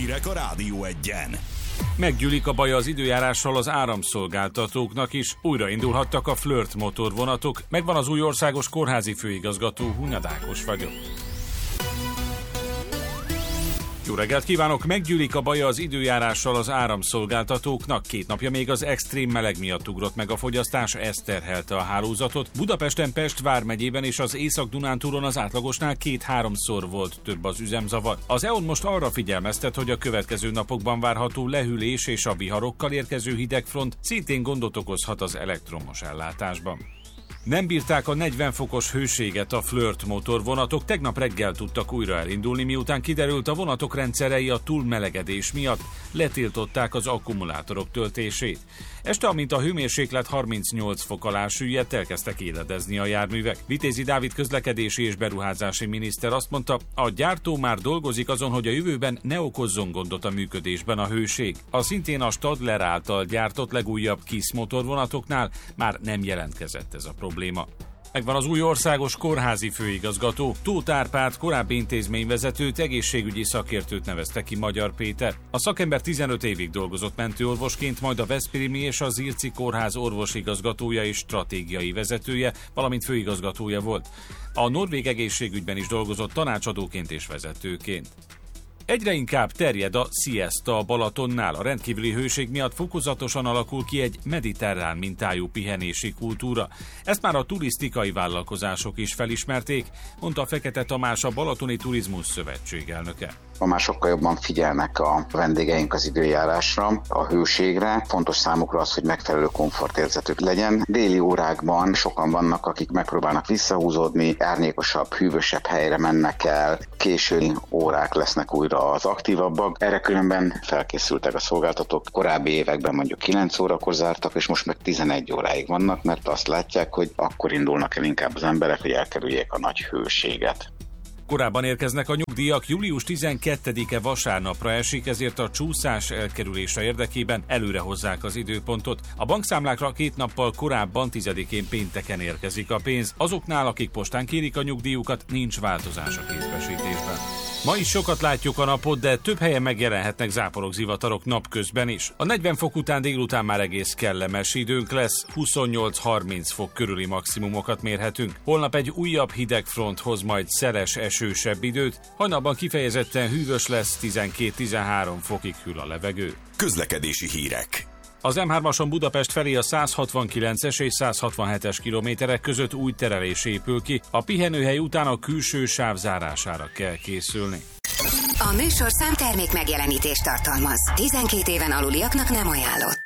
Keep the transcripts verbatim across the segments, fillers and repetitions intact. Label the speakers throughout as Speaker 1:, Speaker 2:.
Speaker 1: hírek a Rádió Egyen.
Speaker 2: Meggyűlik a baj az időjárással az áramszolgáltatóknak is. Újraindulhattak a Flirt motorvonatok. Megvan az új országos kórházi főigazgató, Hunyad Ákos vagyok. Jó reggelt kívánok! Meggyűlik a baja az időjárással az áramszolgáltatóknak. Két napja még az extrém meleg miatt ugrott meg a fogyasztás, ez terhelte a hálózatot. Budapesten, Pest vármegyében és az Észak-Dunántúlon az átlagosnál két-háromszor volt több az üzemzavar. Az é o en most arra figyelmeztet, hogy a következő napokban várható lehűlés és a viharokkal érkező hidegfront szintén gondot okozhat az elektromos ellátásban. Nem bírták a negyven fokos hőséget a Flirt motorvonatok, tegnap reggel tudtak újra elindulni, miután kiderült, a vonatok rendszerei a túlmelegedés miatt letiltották az akkumulátorok töltését. Este, amint a hőmérséklet harmincnyolc fok alá süllyedt, elkezdtek éledezni a járművek. Vitézi Dávid közlekedési és beruházási miniszter azt mondta, a gyártó már dolgozik azon, hogy a jövőben ne okozzon gondot a működésben a hőség. A szintén a Stadler által gyártott legújabb KISZ motorvonatoknál már nem jelentkezett ez a probléma. Megvan az új országos kórházi főigazgató. Tóth Árpád korábbi intézményvezetőt, egészségügyi szakértőt nevezte ki Magyar Péter. A szakember tizenöt évig dolgozott mentőorvosként, majd a Veszprémi és a Zirci kórház orvosigazgatója és stratégiai vezetője, valamint főigazgatója volt. A norvég egészségügyben is dolgozott tanácsadóként és vezetőként. Egyre inkább terjed a siesta a Balatonnál. A rendkívüli hőség miatt fokozatosan alakul ki egy mediterrán mintájú pihenési kultúra. Ezt már a turisztikai vállalkozások is felismerték, mondta Fekete Tamás, a Balatoni Turizmus Szövetség elnöke.
Speaker 3: Ma már sokkal jobban figyelnek a vendégeink az időjárásra, a hőségre. Fontos számukra az, hogy megfelelő komfortérzetük legyen. Déli órákban sokan vannak, akik megpróbálnak visszahúzódni, árnyékosabb, hűvösebb helyre mennek el, késői órák lesznek újra az aktívabbak. Erre különben felkészültek a szolgáltatók. Korábbi években mondjuk kilenc órakor zártak, és most meg tizenegy óráig vannak, mert azt látják, hogy akkor indulnak el inkább az emberek, hogy elkerüljék a nagy hőséget.
Speaker 2: Korábban érkeznek a nyugdíjak, július tizenkettedike vasárnapra esik, ezért a csúszás elkerülése érdekében előre hozzák az időpontot. A bankszámlákra két nappal korábban, tizedikén pénteken érkezik a pénz. Azoknál, akik postán kérik a nyugdíjukat, nincs változás a kézbesítésben. Ma is sokat látjuk a napot, de több helyen megjelenhetnek záporok, zivatarok napközben is. A negyven fok után délután már egész kellemes időnk lesz, huszonnyolc-harminc fok körüli maximumokat mérhetünk. Holnap egy újabb hidegfront hoz majd szeles, esősebb időt, hajnalban kifejezetten hűvös lesz, tizenkét-tizenhárom fokig hűl a levegő.
Speaker 1: Közlekedési hírek.
Speaker 2: Az em hármason Budapest felé a száz hatvankilences és száz hatvanhetes kilométerek között új terelés épül ki. A pihenőhely után a külső sáv zárására kell készülni.
Speaker 4: A műsorszám termék megjelenítést tartalmaz. tizenkét éven aluliaknak nem ajánlott.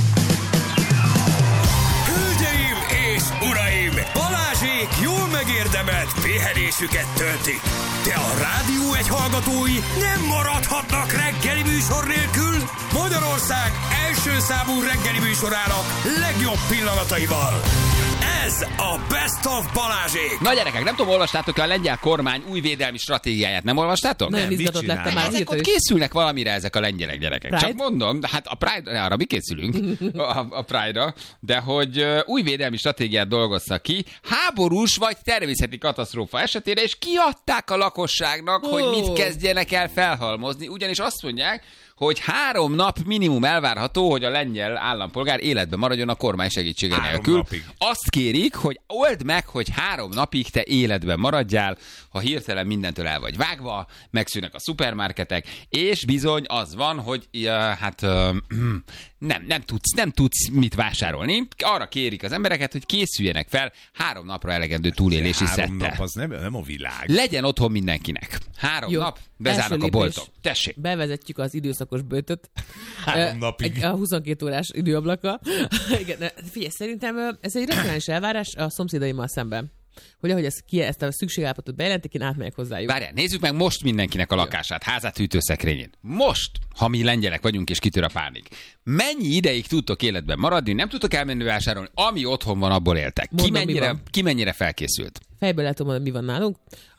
Speaker 1: Hölgyeim és uraim! Balázsék jól megérdemelt pihenésüket töltik. De a Rádió Egy hallgatói nem maradhatnak reggeli műsor nélkül. Magyarország első számú reggeli műsorának legjobb pillanataival. Ez a Best of Balázsék.
Speaker 5: Na gyerekek, nem tudom, olvastátok-e a lengyel kormány új védelmi stratégiáját? Nem olvastátok?
Speaker 6: Nagyon izgatott lettem már.
Speaker 5: Ezek ott készülnek valamire ezek a lengyelek gyerekek.
Speaker 6: Pride?
Speaker 5: Csak mondom, hát a Pride, arra mi készülünk, a, a Pride-ra, de hogy uh, új védelmi stratégiát dolgoztak ki, háborús vagy természeti katasztrófa esetére, és kiadták a lakosságnak, oh. hogy mit kezdjenek el felhalmozni, ugyanis azt mondják, hogy három nap minimum elvárható, hogy a lengyel állampolgár életben maradjon a kormány segítsége nélkül. Napig. Azt kérik, hogy old meg, hogy három napig te életben maradjál, ha hirtelen mindentől el vagy vágva, megszűnnek a szupermarketek, és bizony az van, hogy uh, hát uh, nem, nem, tudsz, nem tudsz mit vásárolni. Arra kérik az embereket, hogy készüljenek fel három napra elegendő túlélési szettel. Három
Speaker 7: nap az nem, nem a világ.
Speaker 5: Legyen otthon mindenkinek. Három Jó. nap, bezárnak a boltok. Tessék.
Speaker 6: Bevezetjük az időszakos böjtöt.
Speaker 7: Három napig.
Speaker 6: A huszonkét órás időablaka. Igen, figyelj, szerintem ez egy racionális elvárás a szomszédaimmal szemben. Hogy ahogy ezt, ki, ezt a szükségállapotot bejelentik, én átmegyek hozzájuk.
Speaker 5: Várjál, nézzük meg most mindenkinek a lakását, házát, hűtőszekrényét. Most, ha mi lengyelek vagyunk és kitör a pánik. Mennyi ideig tudtok életben maradni, nem tudtok elmenni vásárolni, ami otthon van, abból éltek. Ki mennyire, ki mennyire felkészült?
Speaker 6: Fejből lehet mondani, mi van nálunk.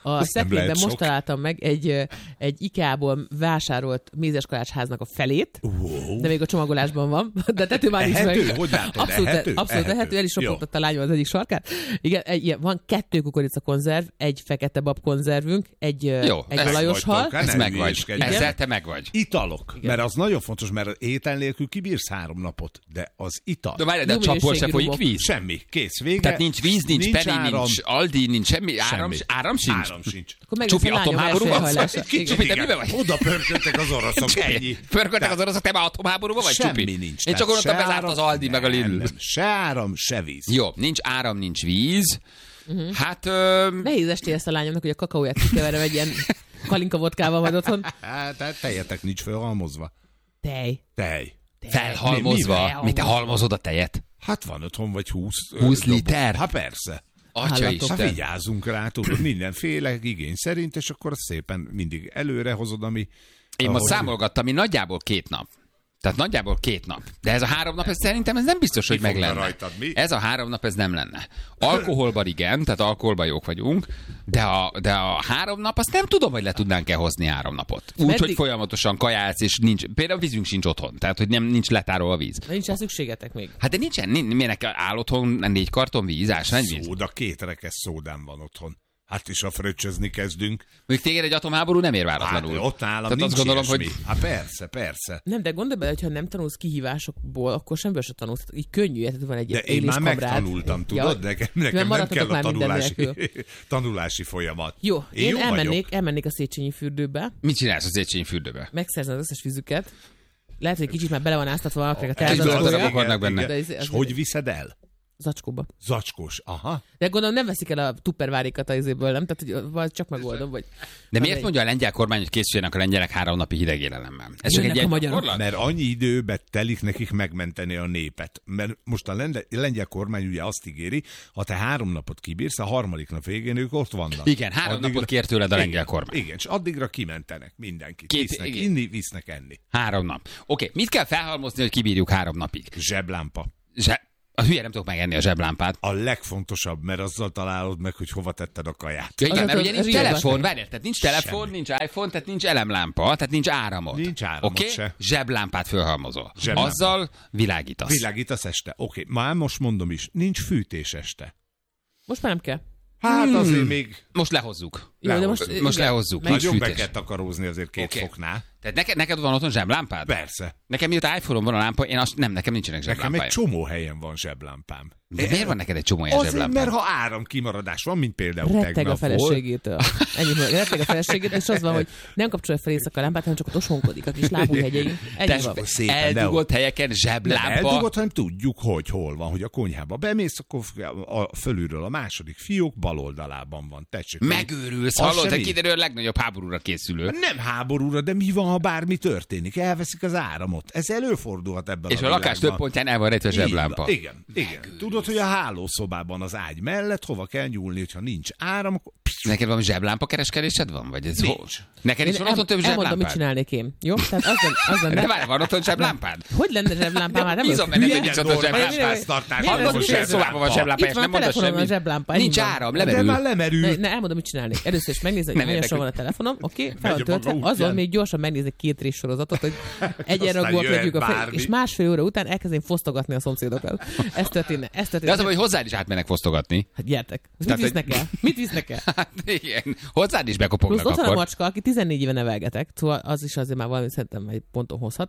Speaker 6: A szekrényben most találtam meg egy, egy IKEA-ból vásárolt mézeskalácsháznak a felét, wow. de még a csomagolásban van, de tető már nincs meg.
Speaker 7: Hogy látod?
Speaker 6: Abszolút
Speaker 7: ehető?
Speaker 6: Abszolút ehető, ehető. El is ropogtatta a lányom az egyik sarkát. Igen, egy, ilyen, van kettő kukoricakonzerv, egy fekete bab konzervünk, egy,
Speaker 5: jó,
Speaker 6: egy olajos hal.
Speaker 5: Ez meg vagy. Ezzel te meg vagy.
Speaker 7: Italok, igen. Mert az nagyon fontos, mert étel nélkül kibírsz három napot, de az ital.
Speaker 5: De várj, de a csapból se folyik víz.
Speaker 7: Semmi, kész, vége.
Speaker 5: Tehát nincs víz, nincs, nincs Penny,
Speaker 7: áram,
Speaker 5: nincs Aldi, nincs semmi, áram,
Speaker 7: semmi.
Speaker 5: áram sincs.
Speaker 7: Áram sincs.
Speaker 5: Csupi atomháborúban van?
Speaker 7: Csupi, te miben vagy? Oda pörköltek az oroszok, ennyi.
Speaker 5: Pörköltek az oroszok, te már atomháborúban vagy, Csupi?
Speaker 7: Semmi nincs.
Speaker 5: Én csak gondoltam, bezárt az Aldi meg a Lidl.
Speaker 7: Se áram, se víz.
Speaker 5: Jó, nincs áram, nincs víz.
Speaker 6: Uh-huh.
Speaker 5: Hát... Ö...
Speaker 6: Nehéz esté ezt a lányomnak, hogy a kakaóját kikeverem egy ilyen kalinka vodkával majd otthon.
Speaker 7: Hát tejetek nincs felhalmozva.
Speaker 6: Tej.
Speaker 7: Tej.
Speaker 5: Felhalmozva? Mi, mi, mi te halmozod a tejet?
Speaker 7: Hát van otthon vagy húsz.
Speaker 5: húsz liter?
Speaker 7: Hát persze.
Speaker 5: Atya Isten.
Speaker 7: Hát vigyázzunk rá, tudod, mindenféle igény szerint, és akkor szépen mindig előre hozod, ami...
Speaker 5: Én most számolgattam, én nagyjából két nap. Tehát nagyjából két nap. De ez a három nap, ez szerintem ez nem biztos, hogy meg lenne.
Speaker 7: Rajtad, mi?
Speaker 5: Ez a három nap, ez nem lenne. Alkoholban igen, tehát alkoholban jók vagyunk, de a, de a három nap, azt nem tudom, hogy le tudnánk-e hozni három napot. Úgy, Meddig... hogy folyamatosan kajálsz, és nincs, például vízünk sincs otthon, tehát hogy nem, nincs letárolva a víz.
Speaker 6: De nincs rá szükségetek még.
Speaker 5: Hát de nincsen, miért áll otthon négy karton víz, ásványvíz?
Speaker 7: Szóda, két rekesz szódám van otthon. Hát is a fröccsözni kezdünk.
Speaker 5: Még téged egy atomháború nem ér váratlanul.
Speaker 7: Hát, ott nálam
Speaker 5: tehát
Speaker 7: nincs
Speaker 5: azt gondolom,
Speaker 7: ilyesmi.
Speaker 5: hogy...
Speaker 7: Hát persze, persze.
Speaker 6: Nem, de gondolj bele, hogyha nem tanulsz kihívásokból, akkor semmiből se tanulsz. Így könnyű, tehát van egy
Speaker 7: de én már
Speaker 6: kamrád.
Speaker 7: megtanultam, tudod? Ja, nekem, nekem nem kell a tanulási, tanulási folyamat.
Speaker 6: Jó, én,
Speaker 7: én jó
Speaker 6: elmennék, elmennék a Széchenyi fürdőbe.
Speaker 5: Mit csinálsz a Széchenyi fürdőbe?
Speaker 6: Megszerzem az összes vízüket. Lehet, hogy kicsit már bele van áztatva valakinek a
Speaker 5: tervezőkója.
Speaker 7: És hogy viszed el?
Speaker 6: Zacskóba.
Speaker 7: Zacskós, aha.
Speaker 6: De gondolom nem veszik el a tuppervárikat az izéből, nem? Tehát, hogy csak megoldom, vagy...
Speaker 5: De miért mondja a lengyel kormány, hogy készüljenek a lengyelek három napi hideg élelemmel? Ez csak egy
Speaker 6: magyar.
Speaker 7: Mert annyi időbe telik nekik megmenteni a népet. Mert most a lengyel kormány ugye azt ígéri, ha te három napot kibírsz, a harmadik nap végén ők ott vannak.
Speaker 5: Igen, három addigra... napot kért tőled a lengyel
Speaker 7: igen,
Speaker 5: kormány.
Speaker 7: Igen, és addigra kimentenek mindenkit.
Speaker 5: Két,
Speaker 7: visznek
Speaker 5: igen.
Speaker 7: inni, visznek enni.
Speaker 5: Három nap. Oké, mit kell felhalmozni, hogy kibírjuk három napig?
Speaker 7: Zseblámpa.
Speaker 5: Zse... A hülye nem tudok megenni a zseblámpát.
Speaker 7: A legfontosabb, mert azzal találod meg, hogy hova tetted a kaját.
Speaker 5: Ja, igen, mert ugye nincs telefon, várjál, tehát nincs telefon,
Speaker 7: Semmi.
Speaker 5: nincs iPhone, tehát nincs elemlámpa, tehát nincs áramod.
Speaker 7: Nincs áramod
Speaker 5: okay?
Speaker 7: se.
Speaker 5: Zseblámpát fölhalmozol.
Speaker 7: Zseblámpa.
Speaker 5: Azzal világítasz.
Speaker 7: Világítasz este. Oké, okay. Már most mondom is, nincs fűtés este.
Speaker 6: Most már nem kell.
Speaker 7: Hát hmm. azért még...
Speaker 5: Most lehozzuk.
Speaker 6: Jó, de most,
Speaker 5: most lehozzuk.
Speaker 7: Nagyon be kell takarózni azért két okay. foknál.
Speaker 5: Tehát neked, neked van otthon zseblámpád?
Speaker 7: Persze.
Speaker 5: Nekem mióta iPhone-on van a lámpa, én azt nem, nekem nincsenek zseblámpáim.
Speaker 7: Nekem egy csomó helyen van zseblámpám.
Speaker 5: De miért van neked egy csomó ilyen
Speaker 7: azért,
Speaker 5: zseblámpád?
Speaker 7: mert ha áramkimaradás van, mint például
Speaker 6: retteg
Speaker 7: tegnap
Speaker 6: a feleségétől. Ennyit mondom, retteg a feleségétől, és az van, hogy nem kapcsolja fel éjszaka a lámpát, hanem csak ott osonkodik a kis lábújhegyein. Ennyi van.
Speaker 5: Eldugott helyeken zseblámpa.
Speaker 7: Nem eldugott, hanem tudjuk, hogy hol van, hogy a konyhába bemész, akkor a fölülről a második fiók bal oldalában van. Tessék,
Speaker 5: megőrülsz, hallod? Te kiderül a legnagyobb háborúra készülő.
Speaker 7: Nem háborúra, de mi van, ha bármi történik? Elveszik az áramot. Ez előfordulhat ebben
Speaker 5: és
Speaker 7: a
Speaker 5: És a lakás több pontján el van rejtve zseblámpa.
Speaker 7: Igen, igen. Tudod, hogy a hálószobában az ágy mellett hova kell nyúlni, hogyha nincs áram, akkor...
Speaker 5: Neked valami zseblámpa kereskedésed van? Vagy ez
Speaker 7: nincs.
Speaker 5: Neked is van otthon több zseblámpád?
Speaker 6: Elmondom, mit csinálnék én. Jó? Tehát az nem, az nem,
Speaker 5: de várj, van otthon zseblámpád?
Speaker 6: Hogy lenne zseblámpám? Hát nem
Speaker 5: bízom benne, hogy nincs otthon
Speaker 7: zseblámpáztartás.
Speaker 5: Hallod, milyen szobában van zseblámpá, és nem mondasz semmit. Nincs áram, lemerül.
Speaker 7: De már lemerül.
Speaker 6: Ne, elmondom, mit csinálnék. Először is megnézni, hogy hányasan van a telefonom. Oké, fel van töltve. Azon még gyorsan megnézni két rész sorozatot, hogy egyenre volt vegyük a fel, és másfél óra után elkezdém fosztogatni a szomszédokat. Ez történne. Ez történne.
Speaker 5: De az, hogy hozzád is átmennek fosztogatni.
Speaker 6: Hát gyertek. Mit visznek el? Mit visznek el?
Speaker 5: Hát igen. Hozzád is bekopognak
Speaker 6: plusz
Speaker 5: akkor.
Speaker 6: Ott van a macska, aki tizennégy éve nevelgetek, szóval az is azért már valami szerintem egy ponton hozhat.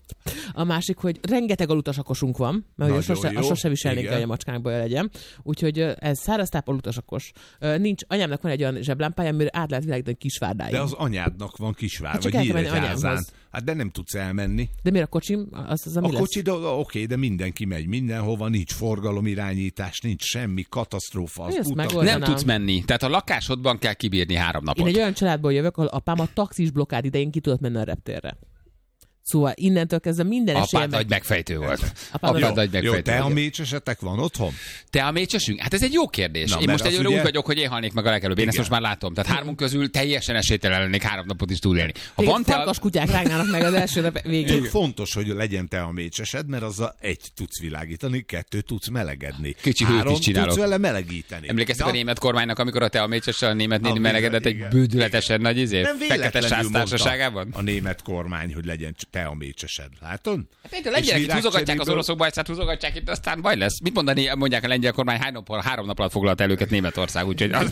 Speaker 6: A másik, hogy rengeteg alutasakosunk van, mert ugye sose, a sose viselnék, hogy a macskánkból legyen. Úgyhogy ez száraztáp alutasakos. Nincs, anyámnak van egy olyan zseblámpája, amire át lehet világítani Kisvárdáig.
Speaker 7: De az anyádnak van Kisvár,
Speaker 6: hát
Speaker 7: vagy Nyíregyházán. Hát de nem tudsz elmenni.
Speaker 6: De miért a kocsim? Az, az, ami
Speaker 7: a kocsi, de, oké, de mindenki megy mindenhova, nincs forgalomirányítás, nincs semmi katasztrófa. Az utak,
Speaker 5: nem tudsz menni. Tehát a lakásodban kell kibírni három napot.
Speaker 6: Én egy olyan családból jövök, ahol apám a taxis blokkád idején ki tudott menni a reptérre. Szóval innentől kezdve minden esélye...
Speaker 5: Apád nagy megfejtő volt.
Speaker 6: Apád
Speaker 5: Apád nagy megfejtő.
Speaker 7: Jó, te a mécsesetek van otthon?
Speaker 5: Te a mécsesünk? Hát ez egy jó kérdés.
Speaker 7: Na,
Speaker 5: Én most egyről
Speaker 7: ugye...
Speaker 5: úgy vagyok, hogy én halnék meg a legelőbb. Én
Speaker 7: Igen.
Speaker 5: ezt most már látom. Tehát hármunk közül teljesen esélytelen lennék három napot is túlélni. Ha
Speaker 6: Van
Speaker 5: van te
Speaker 6: farkas
Speaker 5: a...
Speaker 6: kutyák rágnának meg az első nap végén.
Speaker 7: Fontos, hogy legyen te a mécsesed, mert azzal egy tudsz világítani, kettő tudsz melegedni.
Speaker 5: Kicsi hőt
Speaker 7: Három
Speaker 5: is csinálok.
Speaker 7: tudsz vele melegíteni.
Speaker 5: Emlékeztek
Speaker 7: Na,
Speaker 5: a német kormánynak, amikor a te a mécsessel a német néni
Speaker 7: A
Speaker 5: melegedett egy
Speaker 7: igen,
Speaker 5: bődületesen nagy izé?
Speaker 7: Nem
Speaker 5: Fekete
Speaker 7: véletlenül
Speaker 5: sász
Speaker 7: mondta
Speaker 5: társaságában?
Speaker 7: a német kormány, hogy legyen te a mécsesed. Látod?
Speaker 5: Hát a lengyelek itt húzogatják az oroszok bajszát, húzogatják itt, aztán baj lesz. Mit mondani, mondják a lengyel kormány, hány nap, három nap alatt foglalt el őket Németország, úgyhogy az,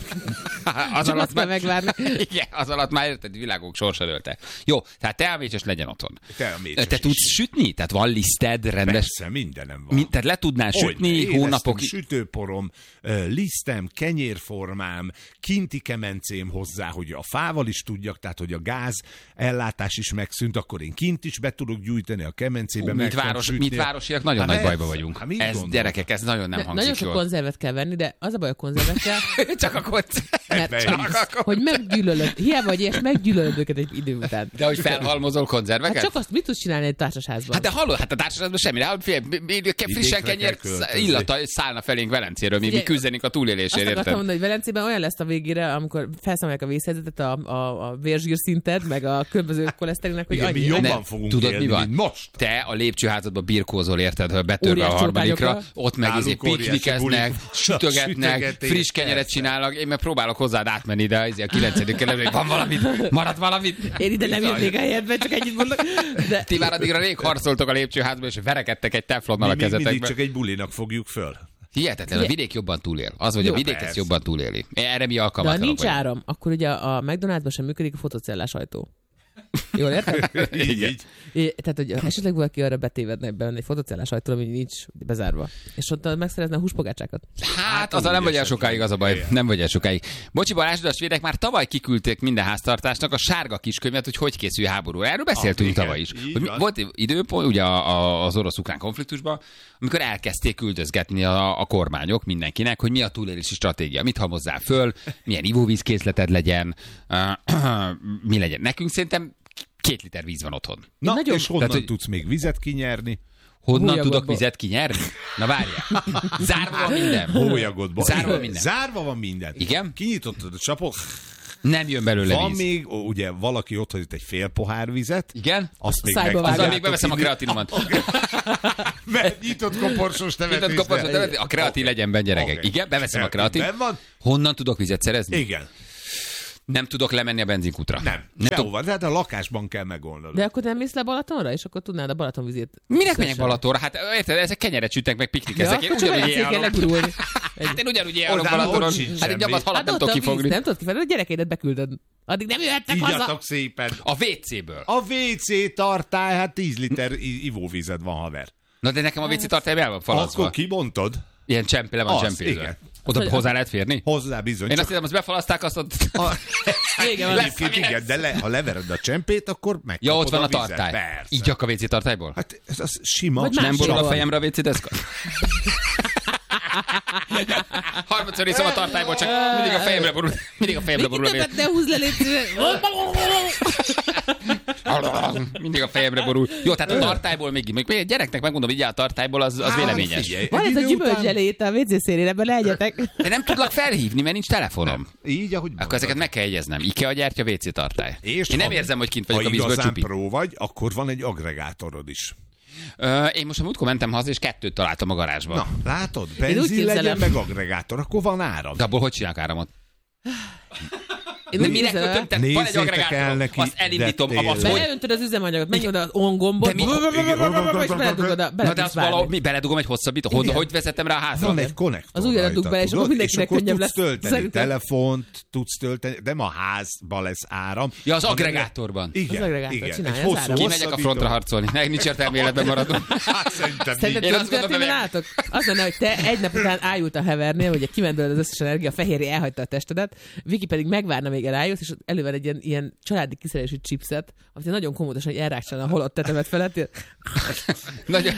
Speaker 5: az alatt
Speaker 6: kell megvárni.
Speaker 5: Igen, az alatt már érted, világok sorsa dőlte. Jó, tehát te a mécses legyen otthon.
Speaker 7: Te a mécses
Speaker 5: Te tudsz
Speaker 7: is.
Speaker 5: sütni? Tehát van liszted, rendes...
Speaker 7: Persze, mindenem van.
Speaker 5: Mi, tehát le tudnál sütni
Speaker 7: Hogyne,
Speaker 5: hónapokig?
Speaker 7: éreztem, sütőporom, ö, lisztem, kenyérformám, kinti kemencém hozzá, hogy a fával is tudjak, tehát hogy a gáz ellátás is megszűnt, akkor én kint is be tudok gyújtani a kemencébe.
Speaker 5: Mit, város, mit városiak nagyon
Speaker 7: Hát
Speaker 5: nagy
Speaker 7: persze.
Speaker 5: bajba vagyunk.
Speaker 7: Hát mit
Speaker 5: ez,
Speaker 7: gondolod?
Speaker 5: gyerekek, ez nagyon nem
Speaker 6: De
Speaker 5: hangzik
Speaker 6: nagyon sok
Speaker 5: jól.
Speaker 6: konzervet kell venni, de az a baj a konzervekkel,
Speaker 5: Csak a konzerv.
Speaker 6: mert
Speaker 7: Csak
Speaker 5: a
Speaker 6: hogy meggyűlölöd, hiába vagy ilyes, meggyűlölöd őket egy idő után.
Speaker 5: De hogy felhalmozol konzerveket?
Speaker 6: Hát csak azt mit tudsz csinálni egy társasházban?
Speaker 5: Hát de hallod, hát a társaságban semmi, de fél, frissen
Speaker 7: kell
Speaker 5: kenyér
Speaker 7: költözni.
Speaker 5: illata szállna felénk Velencéről, mi, mi
Speaker 6: Ugye,
Speaker 5: küzdenénk a
Speaker 6: Azt
Speaker 5: túlélésért,
Speaker 6: akartam
Speaker 5: érted?
Speaker 6: mondani, hogy Velencében olyan lesz a végére, amikor felszámolják a vészhelyzetet, a, a, a vérzsírszinted, meg a különböző koleszterinnek, hogy
Speaker 7: Igen, mi
Speaker 6: annyi.
Speaker 7: jobban
Speaker 5: Nem,
Speaker 7: fogunk
Speaker 5: tudod,
Speaker 7: élni,
Speaker 5: mi van?
Speaker 7: mint most.
Speaker 5: Te a lépcsőházadban birkózol, érted, hogy betörve
Speaker 6: Óriás
Speaker 5: a harmadikra,
Speaker 6: csortányokkal.
Speaker 5: ott meg izé
Speaker 7: Náluk óriási
Speaker 5: piknikeznek,
Speaker 7: bulik.
Speaker 5: sütögetnek,
Speaker 7: Sütögetés,
Speaker 5: friss kenyeret
Speaker 7: persze.
Speaker 5: csinálnak, én meg próbálok hozzád átmenni, de izé a kilencedik kerületben, van valamit, marad valamit.
Speaker 6: Én ide nem
Speaker 5: Bizony.
Speaker 6: jönnék a helyedbe, csak ennyit mondok. De
Speaker 5: Ti már addigra rég harcoltok a lépcsőházban, és verekedtek egy teflonnal
Speaker 7: Mi
Speaker 5: a
Speaker 7: még mindig
Speaker 5: kezetekbe.
Speaker 7: csak egy bulinak fogjuk föl.
Speaker 5: Hihetetlen, a vidék jobban túlél. Az, hogy
Speaker 6: Jó,
Speaker 5: a vidék
Speaker 7: persze.
Speaker 5: ezt jobban túléli. Erre mi
Speaker 6: de ha
Speaker 5: alkalmatlanok
Speaker 6: nincs
Speaker 5: vagyunk.
Speaker 6: áram, akkor ugye a McDonald'sban sem működik a fotocellás ajtó. Jól érted?
Speaker 7: Így, így.
Speaker 6: É, tehát, hogy esetleg valaki arra betévedne benne egy fotocellás ajtó, ami nincs bezárva. És ott megszerezne a húspogácsákat.
Speaker 5: Hát, azzal nem vagy el sokáig, az a baj. Nem vagy el sokáig. Bocsi Balázs, de a svédek már tavaly kiküldték minden háztartásnak a sárga kiskönyvet, hogy hogy készül háború. Erről beszéltünk
Speaker 7: Ah, igen,
Speaker 5: tavaly is.
Speaker 7: így
Speaker 5: Hogy mi,
Speaker 7: van.
Speaker 5: volt időpont, ugye a, a, az orosz-ukrán konfliktusban, amikor elkezdték küldözgetni a, a kormányok mindenkinek, hogy mi a túlélési stratégia, mit hamozzál föl, milyen ivóvízkészleted legyen, uh, mi legyen. Nekünk szerintem két liter víz van otthon.
Speaker 7: Na,
Speaker 6: Nagyon-
Speaker 7: és honnan
Speaker 5: Tehát, hogy-
Speaker 7: tudsz még vizet kinyerni?
Speaker 5: Honnan
Speaker 6: Hólyagodból.
Speaker 5: tudok vizet kinyerni? Na várjál. Zárva van minden.
Speaker 7: Hólyagodban.
Speaker 5: Zárva
Speaker 7: Igen,
Speaker 5: minden.
Speaker 7: Zárva van minden.
Speaker 5: Igen?
Speaker 7: Kinyitottad a csapot,
Speaker 5: Nem jön belőle
Speaker 7: van
Speaker 5: víz.
Speaker 7: még, ó, ugye valaki ott hagyott egy fél pohár vizet,
Speaker 5: Igen?
Speaker 7: azt még
Speaker 6: Szájba
Speaker 7: meg
Speaker 6: vágják.
Speaker 5: Azzal még beveszem a kreatinomat.
Speaker 7: Mert nyitott koporsos temetésre.
Speaker 5: Nyitott koporsot temetni, a kreatin legyen benne, gyerekek.
Speaker 7: Oké.
Speaker 5: Igen, beveszem a kreatin.
Speaker 7: Ben van?
Speaker 5: Honnan tudok vizet szerezni?
Speaker 7: Igen.
Speaker 5: Nem tudok lemenni a benzinkútra.
Speaker 7: Nem.
Speaker 5: Nem tudok.
Speaker 7: Sehova. Tehát a lakásban kell megoldani.
Speaker 6: De akkor nem mész le Balatonra, és akkor tudnád a Balatonvizét.
Speaker 5: Minek menjek Balatonra? Hát érted, ezek kenyeret sütnek, meg piknikeznek.
Speaker 6: Ja,
Speaker 5: Én
Speaker 6: csak
Speaker 5: ugyanúgy
Speaker 6: olyan
Speaker 5: ilyen
Speaker 6: kell legurulni.
Speaker 5: Hát én ugyanúgy ilyen
Speaker 7: Oda,
Speaker 5: Balatonon.
Speaker 7: ott sincs
Speaker 5: Hát egy
Speaker 7: semmi.
Speaker 5: nyamat halat
Speaker 6: Hát
Speaker 5: nem
Speaker 6: ott
Speaker 5: tudok
Speaker 6: a víz,
Speaker 5: kifogni.
Speaker 6: nem tudod kifogni, a gyerekeidet beküldöd. Addig nem jöhettek haza.
Speaker 7: Ígyatok szépen.
Speaker 5: A vé céből.
Speaker 7: A vé cé tartály, hát tíz liter i- ivóvízed van, haver.
Speaker 5: Na de nekem a vé cé tartály el van falazva.
Speaker 7: Akkor kibontod?
Speaker 5: Ilyen csempé le van
Speaker 7: Az,
Speaker 5: csempézve.
Speaker 7: igen.
Speaker 5: Oda hozzá lehet férni?
Speaker 7: Hozzá bizony.
Speaker 5: Én
Speaker 7: Csak
Speaker 5: azt hiszem, azt befalazták, azt ott...
Speaker 7: a...
Speaker 6: Vége van.
Speaker 7: Egyébként igen, de le, ha levered a csempét, akkor megkapod
Speaker 5: Ja, ott van a
Speaker 7: vizet.
Speaker 5: tartály.
Speaker 7: Persze.
Speaker 5: Igyak a vé cé tartályból?
Speaker 7: Hát ez az sima.
Speaker 6: Vagy
Speaker 5: Nem
Speaker 6: másik
Speaker 5: borul a
Speaker 6: van.
Speaker 5: fejemre a vé cé deszka? Harmadszor iszom a tartályból, csak mindig a fejemre borul, mindig a fejemre borul a vé cé.
Speaker 6: Ne húzz le, légy szíves.
Speaker 5: Mindig a fejemre borul. Jó, tehát a tartályból még, még egy gyereknek megmondom, hogy így a tartályból, az, az véleményes.
Speaker 7: Figyelj,
Speaker 6: Van
Speaker 7: egy
Speaker 6: ez a
Speaker 7: idő után-
Speaker 6: gyümölcselét a vé cé szélére, ebben legyetek.
Speaker 5: De nem tudlak felhívni, mert nincs telefonom.
Speaker 7: Így, ahogy
Speaker 5: Akkor ezeket meg kell jegyeznem. IKEA gyártya, vé cé tartály.
Speaker 7: És
Speaker 5: Én nem
Speaker 7: ha-
Speaker 5: érzem, hogy kint
Speaker 7: Ha
Speaker 5: vagyok a vízből
Speaker 7: igazán
Speaker 5: csupi.
Speaker 7: pró vagy, akkor van egy agregátorod is.
Speaker 5: Ö, én most a múltkor mentem haza, és kettőt találtam a garázsban.
Speaker 7: Na, látod?
Speaker 6: úgy
Speaker 7: Benzin
Speaker 6: képzelem.
Speaker 7: legyen, meg agregátor, akkor van áram.
Speaker 5: De abból hogy csinálok áramot?
Speaker 6: Én
Speaker 5: De
Speaker 6: úgy
Speaker 5: mire
Speaker 6: képzelem,
Speaker 5: kötöm? Van egy
Speaker 7: Nézzétek el
Speaker 5: agregátorom,
Speaker 7: neki,
Speaker 5: azt elindítom,
Speaker 7: de
Speaker 5: az
Speaker 7: tényleg.
Speaker 5: hogy...
Speaker 6: Beöntöd az üzemanyagot, menj oda az on gombot,
Speaker 5: De mi-
Speaker 6: és beledugod a...
Speaker 5: Na de azt valahogy mi beledugom egy hosszabbító. Hogy, hogy vezetem rá a házra?
Speaker 7: Van egy konnektor
Speaker 6: Az ujjadat
Speaker 7: rajta,
Speaker 6: dug bele, és
Speaker 7: tudod?
Speaker 6: akkor mindenkinek
Speaker 7: és akkor
Speaker 6: könnyebb
Speaker 7: tudsz
Speaker 6: lesz.
Speaker 7: tölteni
Speaker 6: Szerintem.
Speaker 7: telefont, tudsz tölteni, nem a házba lesz áram.
Speaker 5: Ja, az
Speaker 7: hanem-
Speaker 5: agregátorban.
Speaker 7: Igen,
Speaker 6: Az agregátor
Speaker 7: igen.
Speaker 6: csinálja
Speaker 7: Egy
Speaker 6: az
Speaker 7: hosszú
Speaker 6: áramot.
Speaker 5: Kimegyek a
Speaker 7: hosszabbító.
Speaker 5: frontra harcolni. Ne, nincs értelme életben maradom.
Speaker 7: Hát szerintem
Speaker 6: Szerinted
Speaker 5: Én
Speaker 6: tudod,
Speaker 5: azt
Speaker 6: mi
Speaker 5: gondolom,
Speaker 6: történne
Speaker 5: bemegyek.
Speaker 6: nálatok? Az lenne, hogy te egy nap után ájult a hevernél, ugye kimendőled az összes energia, a fehérje elhagyta a testedet, Viki pedig megvárna, még elájulsz, és elővel egy ilyen, ilyen családi kiszerelésű chipset, amit nagyon komódosan hogy elrákcsálna a holott tetemet felett. ilyen-
Speaker 5: Nagyon...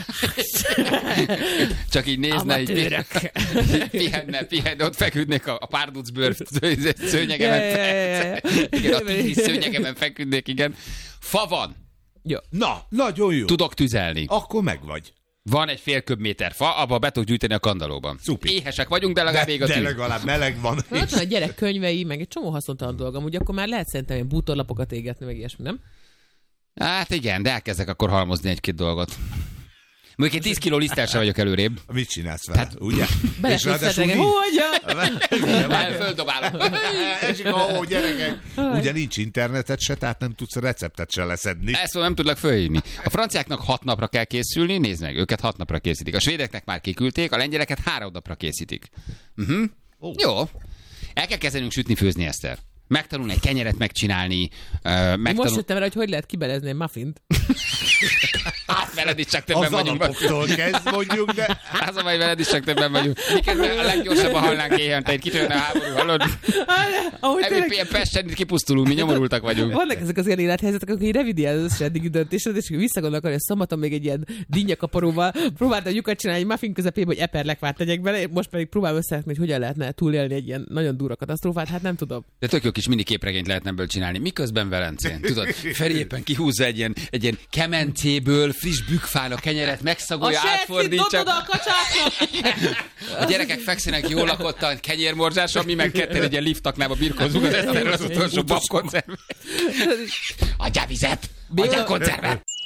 Speaker 5: Csak így nézne, így
Speaker 6: Amatőrök.
Speaker 5: pihenne, pihenne, ott feküdnék a, a párducbőr szőnyegemen.
Speaker 6: Ja, ja, ja, ja.
Speaker 5: Igen, a tíz szőnyegemen feküdnék, igen. Fa van.
Speaker 6: Jó.
Speaker 7: Na, nagyon jó.
Speaker 5: Tudok tüzelni.
Speaker 7: Akkor meg vagy.
Speaker 5: Van egy fél köbméter fa, abba be tudok gyűjteni a kandallóban.
Speaker 7: Szupi.
Speaker 5: Éhesek vagyunk, de legalább ég a
Speaker 7: De
Speaker 5: tűz.
Speaker 7: legalább meleg van.
Speaker 6: Na, ott van a gyerek könyvei, meg egy csomó haszontalan dolgom, ugye akkor már lehet szerintem ilyen bútorlapokat égetni, meg ilyesmi, nem?
Speaker 5: Hát igen, de elkezdek akkor halmozni egy-két dolgot. Mondjuk én tíz kiló liszttel sem vagyok előrébb.
Speaker 7: Mit csinálsz vele, hát, ugye?
Speaker 6: Beleköszöntek, hogyan?
Speaker 5: Földobálom.
Speaker 7: Esik a hó, gyerekek. Ugye nincs internetet se, tehát nem tudsz receptet se leszedni.
Speaker 5: Ezt nem tudlak fölhívni. A franciáknak hat napra kell készülni, nézd meg, őket hat napra készítik. A svédeknek már kiküldték, a lengyeleket három napra készítik. Uh-huh. Oh. Jó. El kell kezdenünk sütni, főzni, Eszter. Megtanulni egy kenyeret megcsinálni. Uh, megtanul...
Speaker 6: Most jöttem rá, hogy hogy lehet kibelezni egy muffint.
Speaker 5: Hát veled is csak többen vagyunk.
Speaker 7: Az alapoktól kezd mondjuk, de...
Speaker 5: Az a baj, veled is csak többen vagyunk. Miközben a leggyorsabban halnánk éjjel, itt kitörne a háború, hallod? Ebből ilyen Pesten kipusztulunk, mi nyomorultak vagyunk.
Speaker 6: Vannak ezek az ilyen élethelyzetek, akkor így revidiál az eddigi döntésed, és visszagondolok, hogy szombaton még egy ilyen dinnyakaparóval próbáltam lyukat csinálni egy muffin közepébe, hogy eperlekvárt tegyek bele, most pedig próbálom összerakni, hogy hogyan lehetne túlélni egy ilyen nagyon durva katasztrófát, hát nem tudom.
Speaker 5: De tök jó kis mini képregényt lehetne ebből csinálni. Miközben Velencén, tudod, Feri éppen kihúzza egy ilyen, egy ilyen kemencéből friss bükkfán a kenyeret, megszagolja, átfordítsa.
Speaker 6: A
Speaker 5: A gyerekek fekszenek jól lakottan kenyérmorzsáson, mi meg ketten egy ilyen liftaknába birkózunk az Eszterről az utolsó babkoncervet. Adjál vizet! Adjál koncervet!